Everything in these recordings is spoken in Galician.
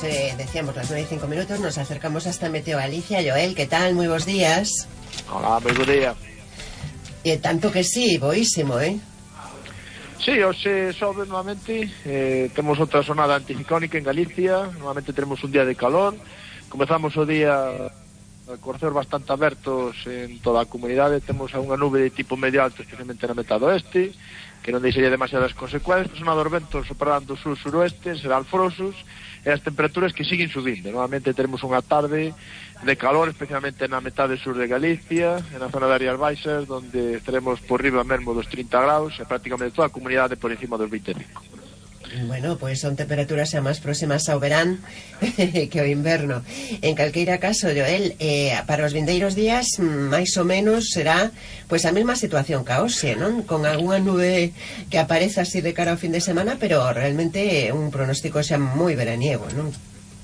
decíamos, las 9:05, nos acercamos hasta Meteo Galicia. Joel, ¿qué tal? Muy buenos días. Hola, moi bo día. Tanto que sí, boísimo, Sí, hoxe sobe nuevamente, temos outra xornada anticiclónica en Galicia, nuevamente tenemos un día de calor, comezamos o día con ceos bastante abertos en toda a comunidade, temos unha nube de tipo medio alto, especialmente na metade oeste, que non deixaría demasiadas consecuencias, unha dos ventos soprarán do sur-suroeste, serán frosos, e as temperaturas que siguen subindo. Nuevamente teremos unha tarde de calor, especialmente na metade sur de Galicia, en a zona de Áreas Baixas, donde estaremos por riba mesmo dos 30 graus, e prácticamente toda a comunidade por encima dos 25. Bueno, pois son temperaturas xa máis próximas ao verán que ao inverno. En calqueira caso, Joel, para os vindeiros días, máis ou menos será pois a mesma situación que hoxe, non? Con algunha nube que aparece así de cara ao fin de semana, pero realmente un pronóstico xa moi veraniego, non?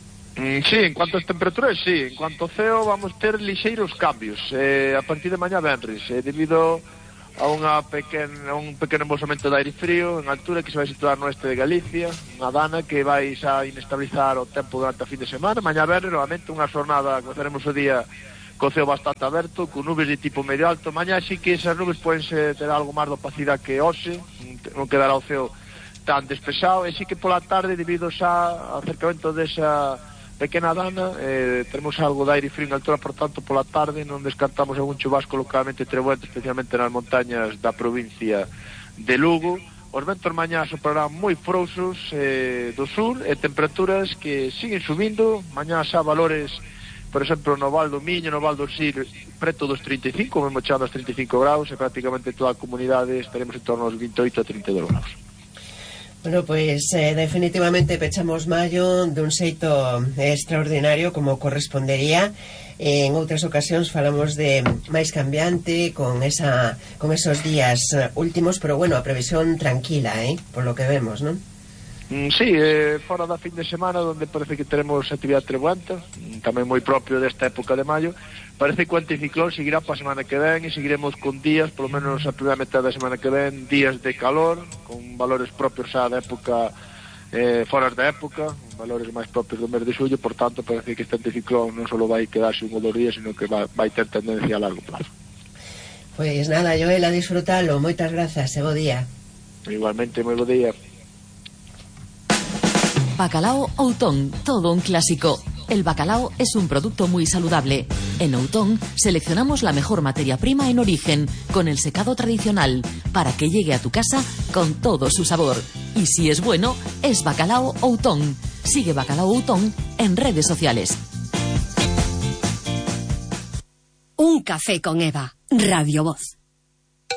Sí, en cuanto ás temperaturas, sí. En cuanto ao ceo, vamos ter lixeiros cambios a partir de mañá venres, debido a un pequeno embolsamento de aire frío en altura que se vai situar no oeste de Galicia, unha dana que vai xa inestabilizar o tempo durante a fin de semana. Mañá verde, novamente, unha xornada, comezaremos o día co ceo bastante aberto, con nubes de tipo medio alto. Mañá sí que esas nubes poden ter algo máis de opacidade que hoxe, non quedará o ceo tan despexado, e sí que pola tarde, debido xa ao acercamento desa pequena dana, tenemos algo de aire frío en altura, por tanto, pola tarde non descartamos algún chubasco localmente trebuento, especialmente nas montañas da provincia de Lugo. Os ventos mañá soprarán moi frouxos do sur, e temperaturas que siguen subindo. Mañá xa valores, por exemplo, no Val do Miño, no Val do Sil, preto dos 35, mesmo chegando aos 35 graus, e prácticamente toda a comunidade estaremos en torno aos 28 a 32 graus. Bueno, pois definitivamente pechamos maio dun xeito extraordinario, como correspondería. En outras ocasións falamos de máis cambiante, con esos días últimos, pero bueno, a previsión tranquila, por lo que vemos, non? Sí, fora da fin de semana, donde parece que teremos actividade trebuenta, tamén moi propio desta época de maio. Parece que o anticiclón seguirá para a semana que ven, e seguiremos con días, polo menos a primeira metade da semana que ven, días de calor, con valores propios xa da época, fora da época, valores máis propios do mes de xullo. Por tanto, parece que este anticiclón non só vai quedarse un ou 2 días, sino que vai ter tendencia a largo plazo. Pois nada, Joel, a disfrutalo, moitas grazas, e bo día. Igualmente, moi bo día. Bacalao Outón, todo un clásico. El bacalao es un producto muy saludable. En Outón seleccionamos la mejor materia prima en origen, con el secado tradicional, para que llegue a tu casa con todo su sabor. Y si es bueno, es Bacalao Outón. Sigue Bacalao Outón en redes sociales. Un café con Eva, Radio Voz.